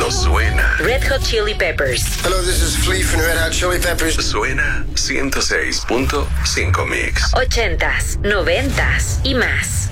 no suena. Red Hot Chili Peppers. Hello, this is Flea from Red Hot Chili Peppers. Suena 106.5 Mix. 80s, 90s y más.